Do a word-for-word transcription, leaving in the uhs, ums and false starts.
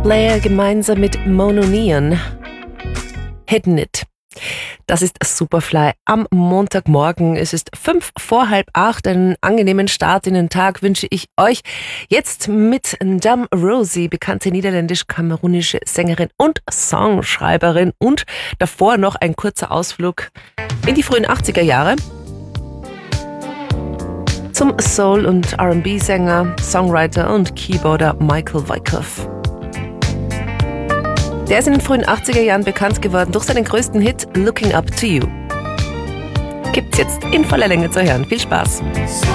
Blair gemeinsam mit Mono Neon. Hidden It. Das ist Superfly am Montagmorgen. Es ist fünf vor halb acht. Einen angenehmen Start in den Tag wünsche ich euch. Jetzt mit Dame Rosie, bekannte niederländisch-kamerunische Sängerin und Songschreiberin. Und davor noch ein kurzer Ausflug in die frühen achtziger Jahre. Zum Soul- und R and B-Sänger, Songwriter und Keyboarder Michael Wyckoff. Der ist in den frühen achtziger Jahren bekannt geworden durch seinen größten Hit Looking Up to You. Gibt's jetzt in voller Länge zu hören. Viel Spaß!